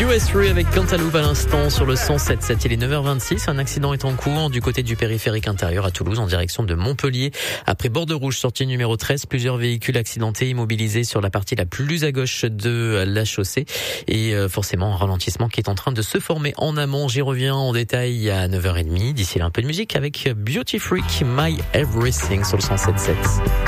US3 avec Cantaloupe à l'instant sur le 107.7. Il est 9h26. Un accident est en cours du côté du périphérique intérieur à Toulouse en direction de Montpellier. Après Borde Rouge, sortie numéro 13, plusieurs véhicules accidentés immobilisés sur la partie la plus à gauche de la chaussée. Et forcément un ralentissement qui est en train de se former en amont. J'y reviens en détail à 9h30. D'ici là, un peu de musique avec Beauty Freak, My Everything sur le 107.7.